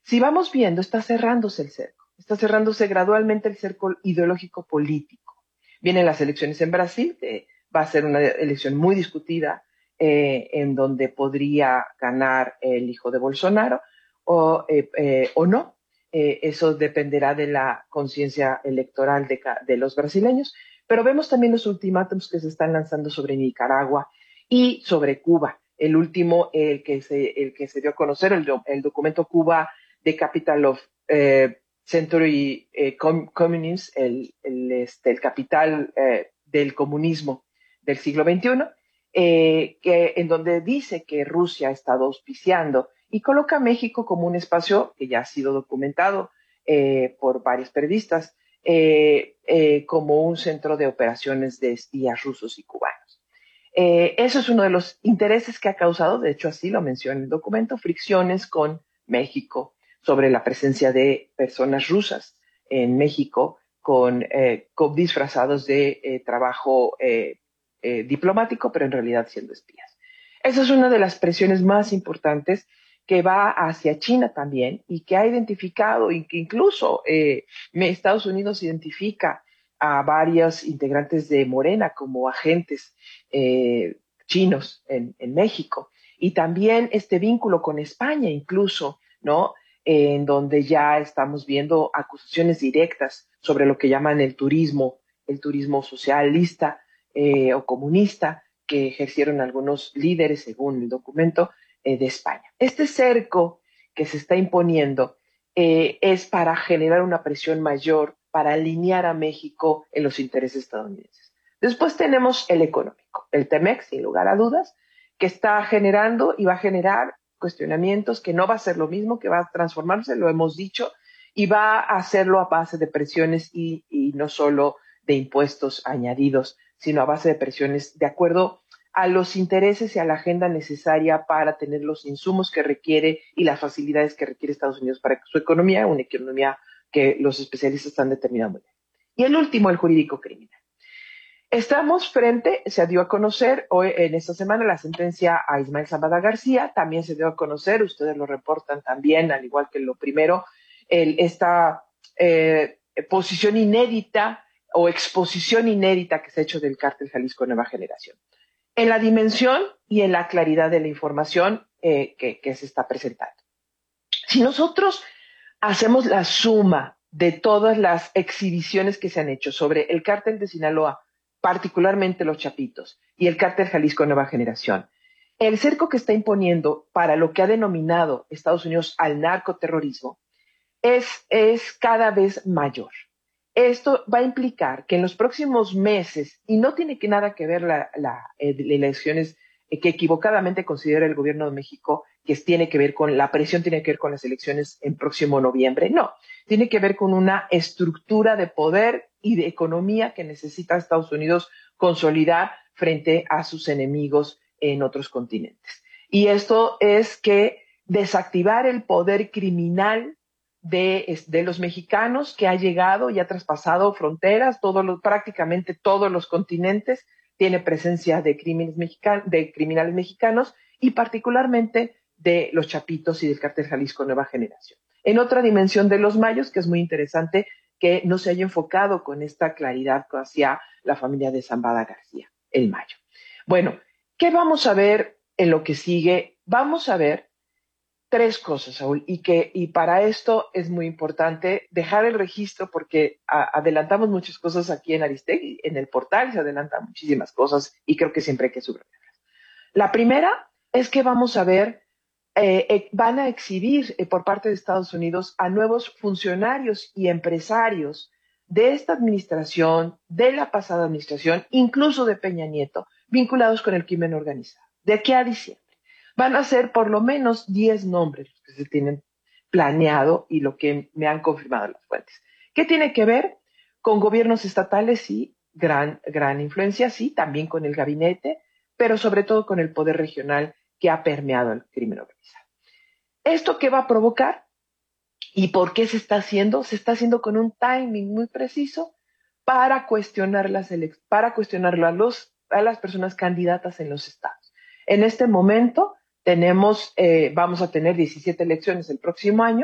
Si vamos viendo, está cerrándose el cerco, está cerrándose gradualmente el cerco ideológico político. Vienen las elecciones en Brasil, que va a ser una elección muy discutida, en donde podría ganar el hijo de Bolsonaro o no. Eso dependerá de la conciencia electoral de los brasileños, pero vemos también los ultimátums que se están lanzando sobre Nicaragua y sobre Cuba. El último, el que se dio a conocer, el documento Cuba, The Capital of Century Communism, el capital del comunismo del siglo XXI, en donde dice que Rusia ha estado auspiciando y coloca a México como un espacio que ya ha sido documentado por varios periodistas, como un centro de operaciones de espías rusos y cubanos. Eso es uno de los intereses que ha causado, de hecho así lo menciona el documento, fricciones con México sobre la presencia de personas rusas en México con disfrazados de trabajo diplomático, pero en realidad siendo espías. Esa es una de las presiones más importantes que va hacia China también y que ha identificado y que incluso Estados Unidos identifica a varios integrantes de Morena como agentes chinos en México. Y también este vínculo con España incluso, ¿no? En donde ya estamos viendo acusaciones directas sobre lo que llaman el turismo socialista o comunista que ejercieron algunos líderes, según el documento, de España. Este cerco que se está imponiendo es para generar una presión mayor, para alinear a México en los intereses estadounidenses. Después tenemos el económico, el TEMEC, sin lugar a dudas, que está generando y va a generar cuestionamientos, que no va a ser lo mismo, que va a transformarse, lo hemos dicho, y va a hacerlo a base de presiones y no solo de impuestos añadidos, sino a base de presiones de acuerdo a los intereses y a la agenda necesaria para tener los insumos que requiere y las facilidades que requiere Estados Unidos para su economía, una economía que los especialistas están determinando. Y el último, el jurídico criminal. Estamos frente, se dio a conocer hoy en esta semana la sentencia a Ismael Zambada García, también se dio a conocer, ustedes lo reportan también, al igual que lo primero, esta posición inédita o exposición inédita que se ha hecho del cártel Jalisco Nueva Generación, en la dimensión y en la claridad de la información que se está presentando. Si nosotros hacemos la suma de todas las exhibiciones que se han hecho sobre el cártel de Sinaloa, particularmente los Chapitos, y el cártel Jalisco Nueva Generación, el cerco que está imponiendo para lo que ha denominado Estados Unidos al narcoterrorismo es cada vez mayor. Esto va a implicar que en los próximos meses, y no tiene que nada que ver las elecciones que equivocadamente considera el gobierno de México, que tiene que ver con la presión, tiene que ver con las elecciones en próximo noviembre. No, tiene que ver con una estructura de poder y de economía que necesita Estados Unidos consolidar frente a sus enemigos en otros continentes. Y esto es que desactivar el poder criminal de los mexicanos que ha llegado y ha traspasado fronteras, prácticamente todos los continentes, tiene presencia de criminales mexicanos y particularmente de los Chapitos y del cártel Jalisco Nueva Generación. En otra dimensión de los mayos, que es muy interesante que no se haya enfocado con esta claridad hacia la familia de Zambada García, el Mayo. Bueno, ¿qué vamos a ver en lo que sigue? Vamos a ver tres cosas, Saúl, y para esto es muy importante dejar el registro porque adelantamos muchas cosas aquí en Aristegui, en el portal se adelantan muchísimas cosas y creo que siempre hay que subrayarlas. La primera es que vamos a ver, van a exhibir por parte de Estados Unidos a nuevos funcionarios y empresarios de esta administración, de la pasada administración, incluso de Peña Nieto, vinculados con el crimen organizado. ¿De aquí a diciembre? Van a ser por lo menos 10 nombres los que se tienen planeado y lo que me han confirmado las fuentes. ¿Qué tiene que ver con gobiernos estatales? Sí, gran influencia, sí, también con el gabinete, pero sobre todo con el poder regional que ha permeado el crimen organizado. ¿Esto qué va a provocar? ¿Y por qué se está haciendo? Se está haciendo con un timing muy preciso para cuestionar a las personas candidatas en los estados. En este momento vamos a tener 17 elecciones el próximo año.